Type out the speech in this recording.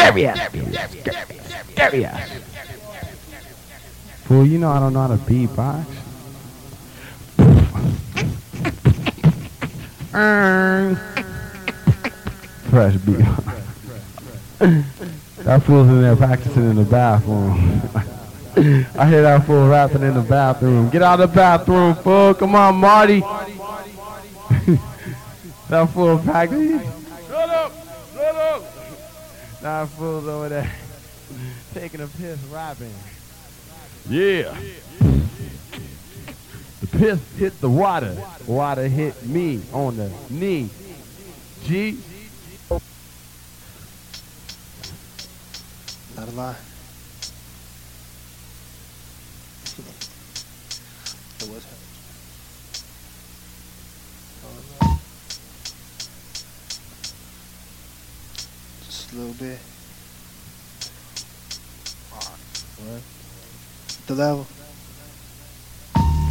scary ass scary ass. Fool, you know I don't know how to beatbox. Fresh beat. That fool's in there practicing in the bathroom. I hear that fool rapping in the bathroom. Get out of the bathroom, fool. Come on, Marty. That fool practicing. Shut up. Shut up. That fool's over there taking a piss rapping. Yeah. The piss hit the water. Water hit me on the knee. G. Not a lie. It was her. Just a little bit. Alright. What? The level.